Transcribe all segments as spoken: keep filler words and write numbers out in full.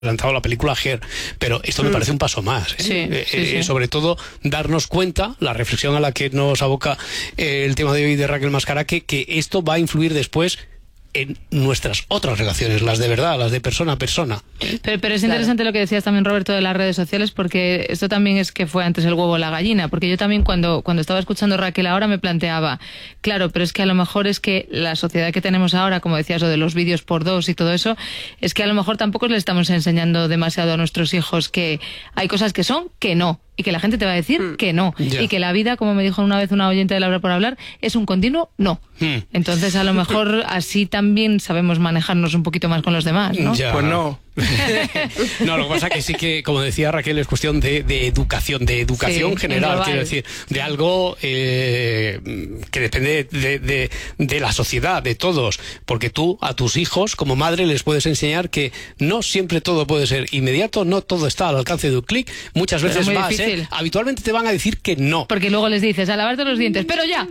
lanzado la película Her, pero esto me Mm. parece un paso más, ¿eh? Sí, Eh, sí, eh, sí. sobre todo darnos cuenta, la reflexión a la que nos aboca eh, el tema de hoy de Raquel Mascara, que, que esto va a influir después en nuestras otras relaciones, las de verdad, las de persona a persona. Pero, pero es interesante lo que decías también, Roberto, de las redes sociales, porque esto también es que fue antes el huevo o la gallina, porque yo también cuando, cuando estaba escuchando a Raquel ahora me planteaba, claro, pero es que a lo mejor es que la sociedad que tenemos ahora, como decías, lo de los vídeos por dos y todo eso, es que a lo mejor tampoco le estamos enseñando demasiado a nuestros hijos que hay cosas que son que no, y que la gente te va a decir Mm. que no, Ya. y que la vida, como me dijo una vez una oyente de Laura por hablar, es un continuo no. Hmm. Entonces a lo mejor así también sabemos manejarnos un poquito más con los demás, ¿no? Ya. Pues no. No, lo que pasa que sí que, como decía Raquel, es cuestión de, de educación, de educación Sí, en general, global. quiero decir, de algo eh, que depende de, de, de la sociedad, de todos, porque tú a tus hijos como madre les puedes enseñar que no siempre todo puede ser inmediato, no todo está al alcance de un clic, muchas Pero veces muy va a difícil. ser, habitualmente te van a decir que no. Porque luego les dices, a lavarte los dientes, pero ya.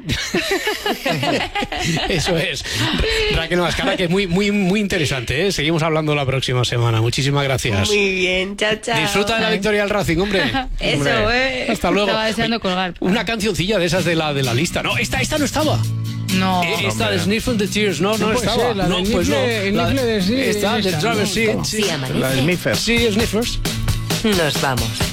Eso es. Raquel Mascara, que es muy, muy, muy interesante, ¿eh? Seguimos hablando la próxima semana. Muchísimas gracias. Muy bien, chao, chao. Disfruta de la victoria del Racing, hombre. Eso, Hombre. eh. Hasta luego. Estaba deseando Oye, colgar. Una cancioncilla de esas de la de la lista. No, esta, esta no estaba. No. Eh, esta hombre. de Sniff from the Tears, no, no, No puede estaba. ser, la no, del pues no. Nifle- el La- Nifle de sí, Esta, de esa, Driver no, Seat. no. Sí, Si amanece, La del Sniffer. sí, Sniffers. nos vamos.